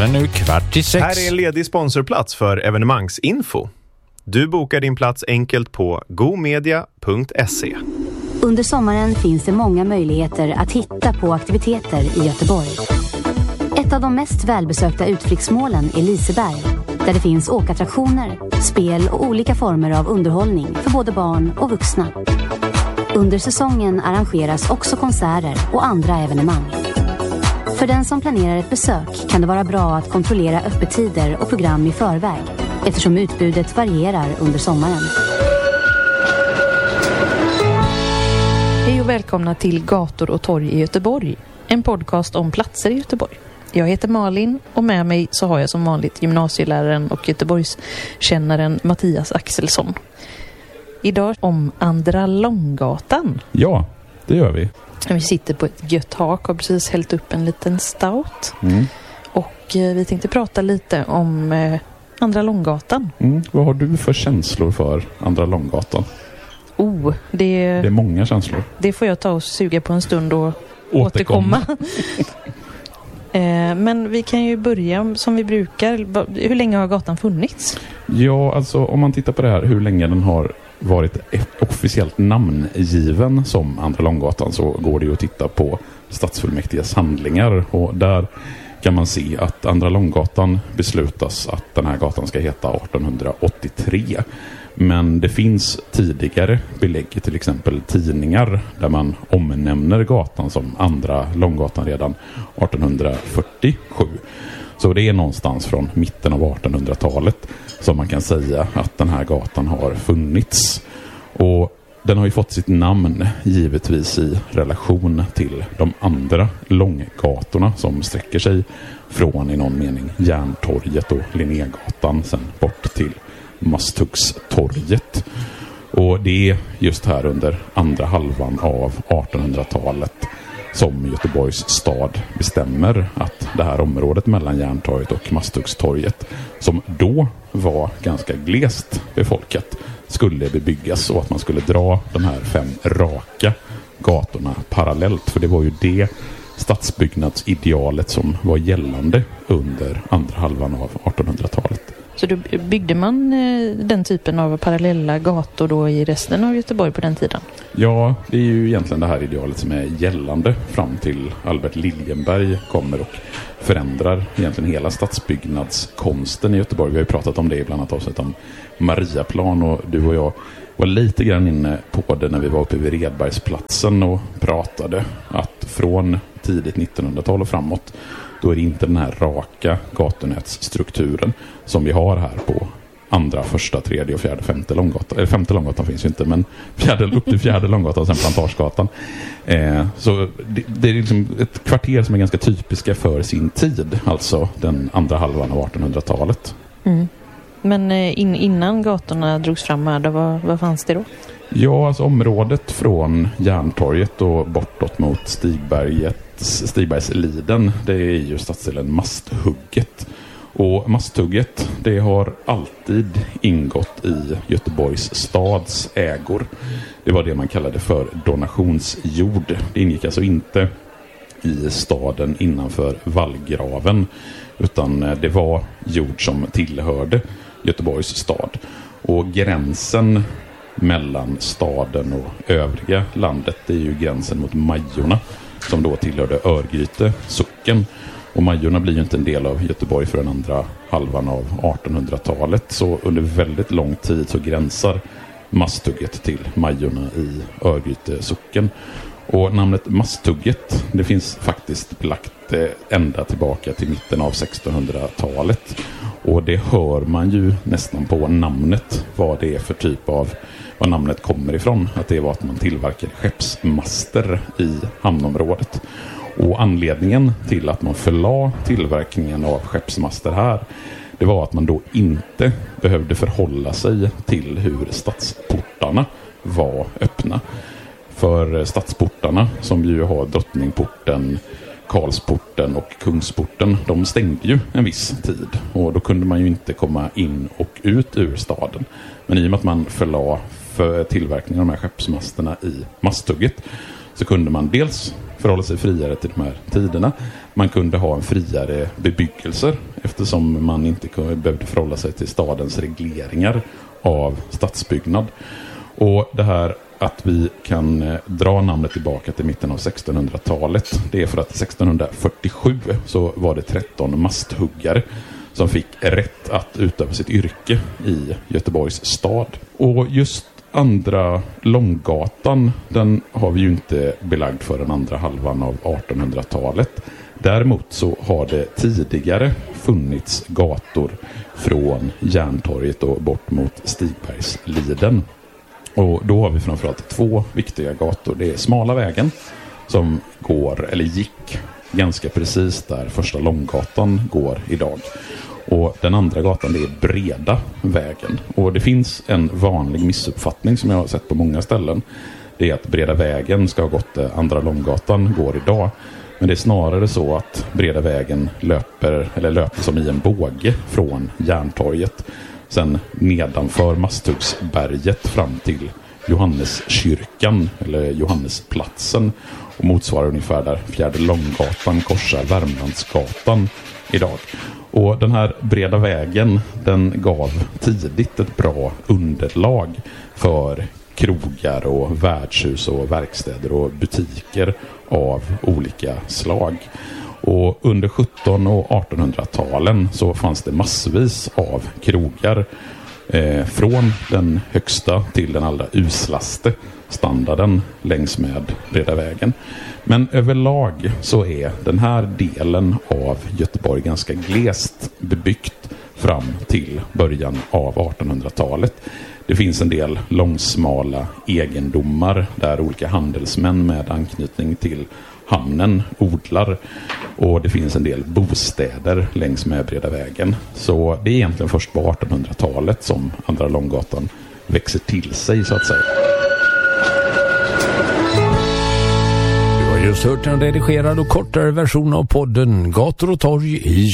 är nu 5:15. Här är en ledig sponsorplats för evenemangsinfo. Du bokar din plats enkelt på gomedia.se. Under sommaren finns det många möjligheter att hitta på aktiviteter i Göteborg. Ett av de mest välbesökta utflyktsmålen är Liseberg, där det finns åkattraktioner, spel och olika former av underhållning för både barn och vuxna. Under säsongen arrangeras också konserter och andra evenemang. För den som planerar ett besök kan det vara bra att kontrollera öppettider och program i förväg, eftersom utbudet varierar under sommaren. Hej och välkomna till Gator och torg i Göteborg, en podcast om platser i Göteborg. Jag heter Malin och med mig så har jag som vanligt gymnasieläraren och Göteborgskännaren Mattias Axelsson. Idag om Andra Långgatan. Ja, det gör vi. Vi sitter på ett gött tak och har precis hällt upp en liten stout. Och vi tänkte prata lite om Andra Långgatan. Vad har du för känslor för Andra Långgatan? Det är många känslor. Det får jag ta och suga på en stund och återkomma. Men vi kan ju börja som vi brukar. Hur länge har gatan funnits? Ja, alltså om man tittar på det här, hur länge den har varit officiellt namngiven som Andra Långgatan, så går det ju att titta på stadsfullmäktiges handlingar, och där kan man se att Andra Långgatan beslutas att den här gatan ska heta 1883. Men det finns tidigare belägg, till exempel tidningar, där man omnämner gatan som Andra Långgatan redan 1847. Så det är någonstans från mitten av 1800-talet som man kan säga att den här gatan har funnits. Och den har ju fått sitt namn givetvis i relation till de andra långgatorna som sträcker sig från, i någon mening, Järntorget och Linnégatan sen bort till Masthuggstorget. Och det är just här under andra halvan av 1800-talet som Göteborgs stad bestämmer att det här området mellan Järntorget och Masthuggstorget, som då var ganska glest befolkat, skulle bebyggas, och att man skulle dra de här 5 raka gatorna parallellt. För det var ju det stadsbyggnadsidealet som var gällande under andra halvan av 1800-talet. Så då byggde man den typen av parallella gator då i resten av Göteborg på den tiden? Ja, det är ju egentligen det här idealet som är gällande fram till Albert Liljenberg kommer och förändrar egentligen hela stadsbyggnadskonsten i Göteborg. Vi har ju pratat om det i bland annat avsnitt om Mariaplan, och du och jag var lite grann inne på det när vi var uppe vid Redbergsplatsen och pratade att från tidigt 1900-tal och framåt, då är det inte den här raka gatunätsstrukturen som vi har här på andra, första, tredje och fjärde, femte Långgatan. Eller femte Långgatan finns ju inte, men upp till fjärde Långgatan och sen Plantagegatan. Så det är liksom ett kvarter som är ganska typiska för sin tid, alltså den andra halvan av 1800-talet. Men innan gatorna drogs fram här, vad fanns det då? Ja, alltså området från Järntorget och bortåt mot Stigbergsliden, det är ju stadsdelen Masthugget. Och Masthugget, det har alltid ingått i Göteborgs stads ägor. Det var det man kallade för donationsjord. Det ingick alltså inte i staden innanför vallgraven, utan det var jord som tillhörde Göteborgs stad. Och gränsen mellan staden och övriga landet, det är ju gränsen mot Majorna, som då tillhörde Örgryte socken. Och Majorna blir ju inte en del av Göteborg för den andra halvan av 1800-talet. Så under väldigt lång tid så gränsar Masthugget till Majorna i Örgryte socken. Och namnet Masthugget, det finns faktiskt belagt ända tillbaka till mitten av 1600-talet. Och det hör man ju nästan på namnet, vad det är för typ av, var namnet kommer ifrån. Att det var att man tillverkade skeppsmaster i hamnområdet. Och anledningen till att man förlade tillverkningen av skeppsmaster här, det var att man då inte behövde förhålla sig till hur stadsportarna var öppna. För stadsportarna, som ju har Drottningporten, Karlsporten och Kungsporten, de stängde ju en viss tid. Och då kunde man ju inte komma in och ut ur staden. Men i och med att man förlade för tillverkningen av de här skeppsmasterna i Masthugget, så kunde man dels förhålla sig friare till de här tiderna, man kunde ha en friare bebyggelse eftersom man inte behövde förhålla sig till stadens regleringar av stadsbyggnad. Och det här att vi kan dra namnet tillbaka till mitten av 1600-talet, det är för att 1647 så var det 13 masthuggare som fick rätt att utöva sitt yrke i Göteborgs stad. Och just andra Långgatan, den har vi ju inte belagd för den andra halvan av 1800-talet. Däremot så har det tidigare funnits gator från Järntorget och bort mot Stigbergsliden. Och då har vi framförallt 2 viktiga gator. Det är Smala vägen som går, eller gick, ganska precis där första Långgatan går idag. Och den andra gatan, det är Breda vägen. Och det finns en vanlig missuppfattning som jag har sett på många ställen. Det är att Breda vägen ska ha gått andra Långgatan går idag. Men det är snarare så att Breda vägen löper som i en båge från Järntorget. Sen nedanför Masthuggsberget fram till Johanneskyrkan eller Johannesplatsen. Och motsvarar ungefär där Fjärde Långgatan korsar Värmlandsgatan idag. Och den här Breda vägen, den gav tidigt ett bra underlag för krogar och värdshus och verkstäder och butiker av olika slag. Och under 1700- och 1800-talen så fanns det massvis av krogar från den högsta till den allra uslaste standarden längs med Breda vägen. Men överlag så är den här delen av Göteborg ganska glest bebyggt fram till början av 1800-talet. Det finns en del långsmala egendomar där olika handelsmän med anknytning till hamnen odlar, och det finns en del bostäder längs med Breda vägen. Så det är egentligen först på 1800-talet som Andra Långgatan växer till sig, så att säga. Du har just hört en redigerad och kortare version av podden Gator och torg i